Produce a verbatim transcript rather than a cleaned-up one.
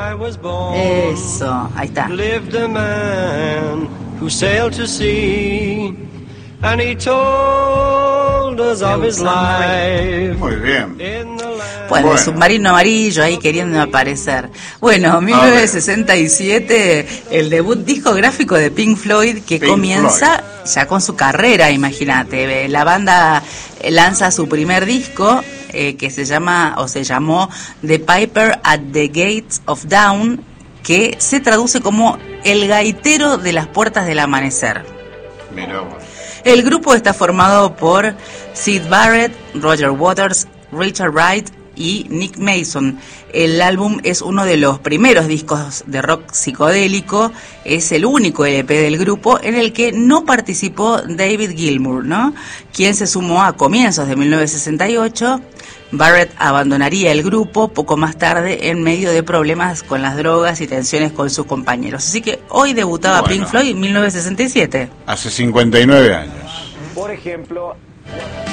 Eso, ahí está. Lived a man who sailed to sea, and he told us of his life. Muy bien. Bueno, Bueno. el submarino amarillo ahí queriendo aparecer. Bueno, mil novecientos sesenta y siete, el debut discográfico de Pink Floyd, que Pink comienza ya con su carrera, imagínate. La banda lanza su primer disco, eh, que se llama, o se llamó The Piper at the Gates of Dawn, que se traduce como El gaitero de las puertas del amanecer. Mirá vos. El grupo está formado por Syd Barrett, Roger Waters, Richard Wright y Nick Mason. El álbum es uno de los primeros discos de rock psicodélico, es el único L P del grupo en el que no participó David Gilmour, ¿no? Quien se sumó a comienzos de mil novecientos sesenta y ocho. Barrett abandonaría el grupo poco más tarde en medio de problemas con las drogas y tensiones con sus compañeros. Así que hoy debutaba Bueno. Pink Floyd en mil novecientos sesenta y siete. Hace cincuenta y nueve años. Por ejemplo...